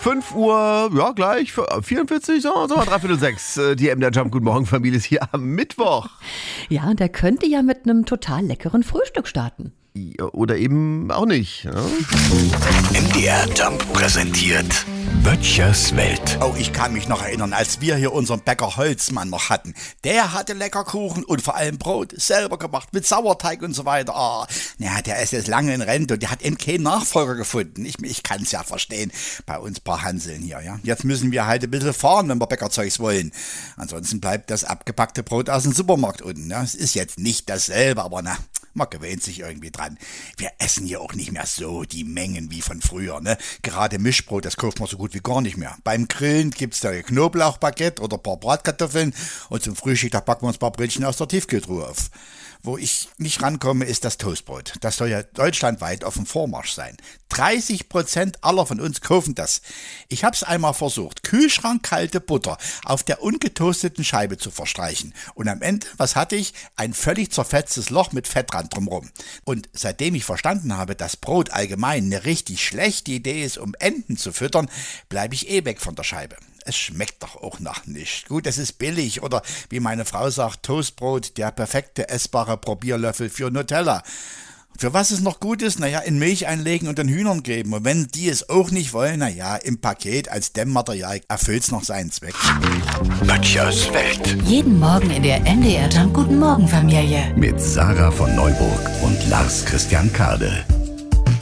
5 Uhr, ja gleich, 44, so 3:45. Die MDR Jump Guten Morgen Familie ist hier am Mittwoch. Ja, und der könnte ja mit einem total leckeren Frühstück starten. Ja, oder eben auch nicht. Ja? MDR Jump präsentiert Böttchers Welt. Oh, ich kann mich noch erinnern, als wir hier unseren Bäcker Holzmann noch hatten. Der hatte lecker Kuchen und vor allem Brot selber gemacht mit Sauerteig und so weiter. Oh, ja, der ist jetzt lange in Rente und der hat eben keinen Nachfolger gefunden. Ich kann es ja verstehen, bei uns paar Hanseln hier. Ja. Jetzt müssen wir halt ein bisschen fahren, wenn wir Bäckerzeugs wollen. Ansonsten bleibt das abgepackte Brot aus dem Supermarkt unten. Ja. Es ist jetzt nicht dasselbe, aber na, man gewöhnt sich irgendwie dran. Wir essen hier auch nicht mehr so die Mengen wie von früher. Ne? Gerade Mischbrot, das kauft man so gut wie gar nicht mehr. Beim Grillen gibt's da ein Knoblauchbaguette oder ein paar Bratkartoffeln und zum Frühstück, da backen wir uns ein paar Brötchen aus der Tiefkühltruhe auf. Wo ich nicht rankomme, ist das Toastbrot. Das soll ja deutschlandweit auf dem Vormarsch sein. 30% aller von uns kaufen das. Ich hab's einmal versucht, kühlschrankkalte Butter auf der ungetoasteten Scheibe zu verstreichen. Und am Ende, was hatte ich? Ein völlig zerfetztes Loch mit Fettrand drumherum. Und seitdem ich verstanden habe, dass Brot allgemein eine richtig schlechte Idee ist, um Enten zu füttern, bleibe ich weg von der Scheibe. Es schmeckt doch auch nach nichts. Gut, es ist billig oder wie meine Frau sagt, Toastbrot, der perfekte essbare Probierlöffel für Nutella. Für was es noch gut ist, naja, in Milch einlegen und den Hühnern geben. Und wenn die es auch nicht wollen, naja, im Paket als Dämmmaterial erfüllt's noch seinen Zweck. Böttchers Welt. Jeden Morgen in der MDR Jump Guten Morgen Familie. Mit Sarah von Neuburg und Lars Christian Kade.